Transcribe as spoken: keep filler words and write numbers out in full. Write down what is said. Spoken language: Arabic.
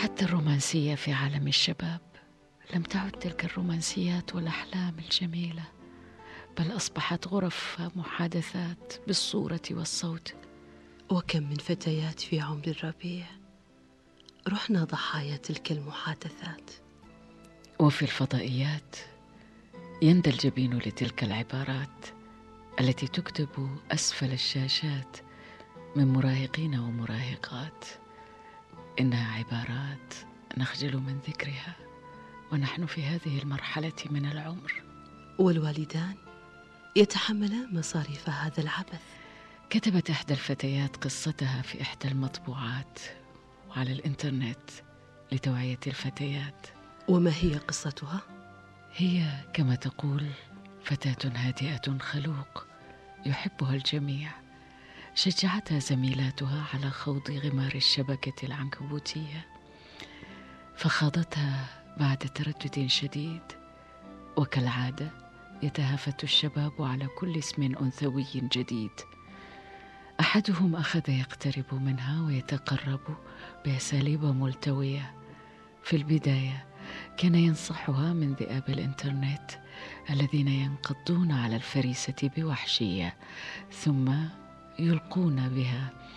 حتى الرومانسية في عالم الشباب لم تعد تلك الرومانسيات والأحلام الجميلة، بل أصبحت غرف محادثات بالصورة والصوت. وكم من فتيات في عمر الربيع رحنا ضحايا تلك المحادثات. وفي الفضائيات يندى الجبين لتلك العبارات التي تكتب أسفل الشاشات من مراهقين ومراهقات. إنها عبارات نخجل من ذكرها ونحن في هذه المرحلة من العمر، والوالدان يتحملان مصاريف هذا العبث. كتبت إحدى الفتيات قصتها في إحدى المطبوعات وعلى الإنترنت لتوعية الفتيات. وما هي قصتها؟ هي كما تقول فتاة هادئة خلوق يحبها الجميع، شجعتها زميلاتها على خوض غمار الشبكة العنكبوتية، فخاضتها بعد تردد شديد. وكالعادة يتهافت الشباب على كل اسم أنثوي جديد. أحدهم أخذ يقترب منها ويتقرب بأساليب ملتوية. في البداية كان ينصحها من ذئاب الإنترنت الذين ينقضون على الفريسة بوحشية ثم يلقون بها